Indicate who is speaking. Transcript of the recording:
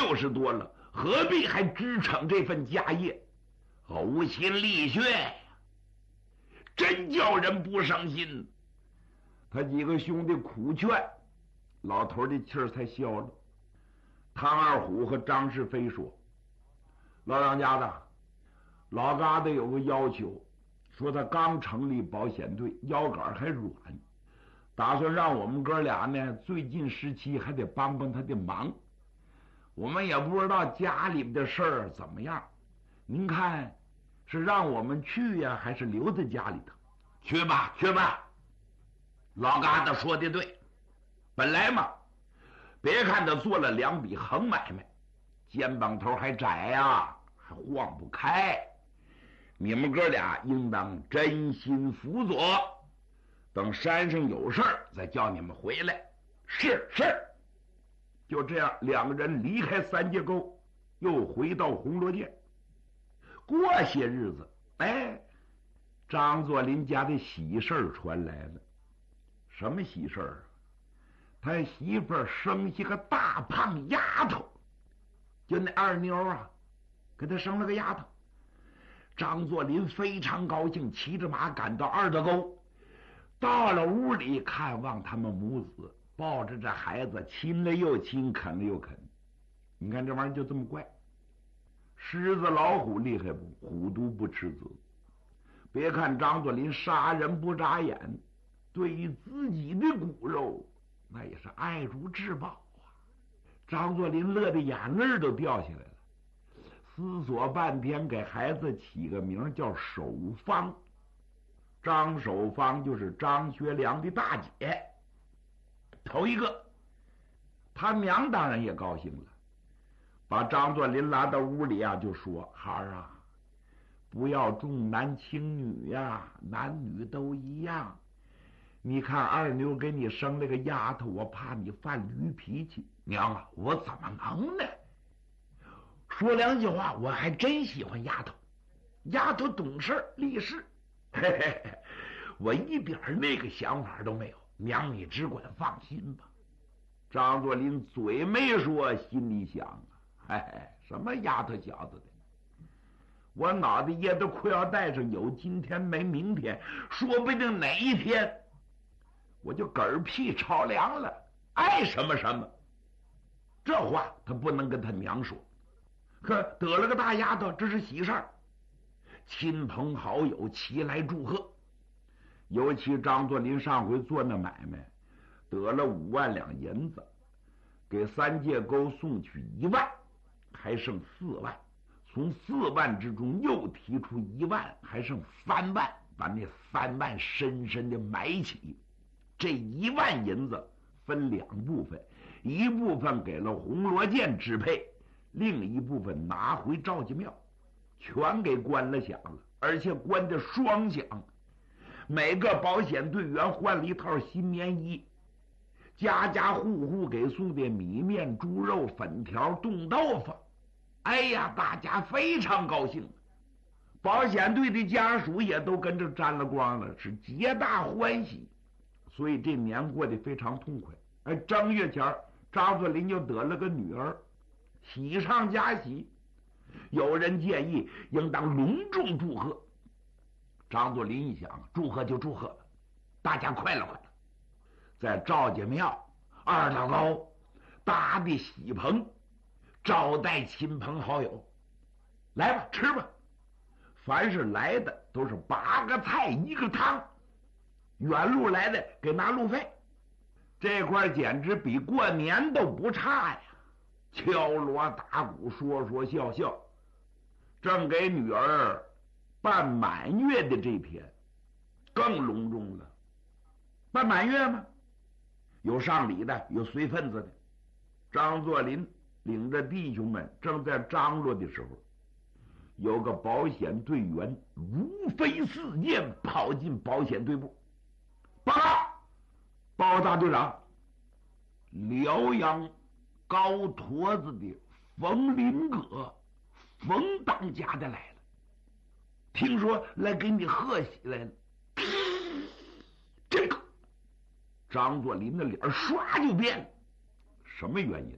Speaker 1: 60多了，何必还支撑这份家业，呕心沥血呀，真叫人不伤心。他几个兄弟苦劝，老头的气儿才消了。唐二虎和张世飞说：“老当家的，老疙瘩有个要求，说他刚成立保险队，腰杆还软，打算让我们哥俩呢，最近时期还得帮帮他的忙。我们也不知道家里的事儿怎么样，您看是让我们去呀，还是留在家里头？去吧，去吧。”老疙瘩说的对，本来嘛，别看他做了2笔横买卖，肩膀头还窄呀，还晃不开。你们哥俩应当真心辅佐，等山上有事儿再叫你们回来。是。就这样，2个人离开三界沟，又回到红罗涧。过些日子，张作霖家的喜事儿传来了。什么喜事儿啊？他媳妇儿生下个大胖丫头，就那二妞啊，给他生了个丫头。张作霖非常高兴，骑着马赶到二道沟，到了屋里看望他们母子，抱着这孩子亲了又亲，啃了又啃。你看这玩意儿就这么怪，狮子老虎厉害不？虎毒不吃子。别看张作霖杀人不眨眼，对于自己的骨肉那也是爱如至宝啊。张作霖乐得眼泪都掉下来了，思索半天，给孩子起个名叫守芳。张守芳就是张学良的大姐。头一个，他娘当然也高兴了，把张作霖拉到屋里啊，就说：“孩儿啊，不要重男轻女呀，男女都一样。你看二妞给你生了个丫头，我怕你犯驴脾气。娘啊，我怎么能呢？说2句话，我还真喜欢丫头，丫头懂事立事，我一点那个想法都没有。娘，你只管放心吧。”张作霖嘴没说，心里想什么丫头小子的，我脑袋掖到裤腰带上，有今天没明天，说不定哪一天我就嗝屁着凉了，爱什么什么。这话他不能跟他娘说，可得了个大丫头，这是喜事儿，亲朋好友齐来祝贺。尤其张作霖上回做那买卖，得了5万两银子，给三界沟送去1万，还剩4万。从4万之中又提出1万，还剩3万，把那3万深深的埋起。这1万银子分2部分，一部分给了红罗涧支配，另一部分拿回赵家庙，全给关了响了，而且关的双响。每个保险队员换了一套新棉衣，家家户户给送的米面、猪肉、粉条、冻豆腐。大家非常高兴，保险队的家属也都跟着沾了光了，是皆大欢喜。所以这年过得非常痛快。正月前张作霖就得了个女儿，喜上加喜。有人建议应当隆重祝贺，张作霖一想，祝贺就祝贺，大家快乐快乐。在赵家庙二道沟搭的喜棚，招待亲朋好友，来吧，吃吧。凡是来的都是8个菜1个汤，远路来的给拿路费。这块简直比过年都不差呀！敲锣打鼓，说说笑笑。正给女儿办满月的这天更隆重了。办满月吗？有上礼的，有随份子的。张作霖领着弟兄们正在张罗的时候，有个保险队员如飞似箭跑进保险队部，报告大队长，辽阳高坨子的冯林阁冯当家的来了，听说来给你贺喜来了。这个张作霖的脸唰就变了，什么原因？